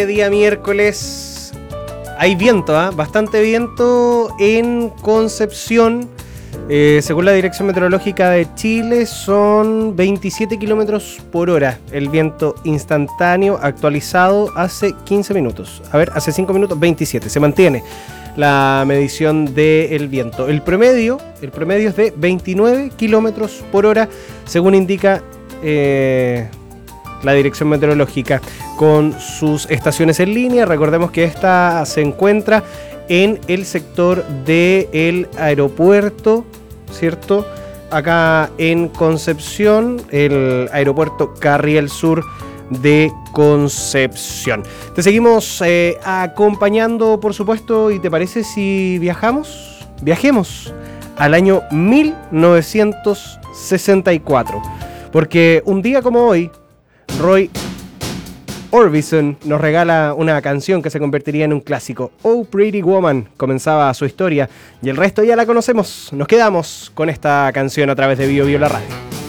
Día miércoles hay viento, bastante viento en Concepción. Según la Dirección Meteorológica de Chile, son 27 kilómetros por hora el viento instantáneo actualizado hace 15 minutos. A ver, hace 5 minutos, 27. Se mantiene la medición del viento. El promedio es de 29 kilómetros por hora, según indica la Dirección Meteorológica con sus estaciones en línea. Recordemos que esta se encuentra en el sector del aeropuerto, ¿cierto? Acá en Concepción, el aeropuerto Carriel Sur de Concepción. Te seguimos acompañando, por supuesto, y ¿te parece si viajamos? Viajemos al año 1964, porque un día como hoy, Roy Orbison nos regala una canción que se convertiría en un clásico. Oh Pretty Woman comenzaba su historia y el resto ya la conocemos. Nos quedamos con esta canción a través de Bio Bio la Radio.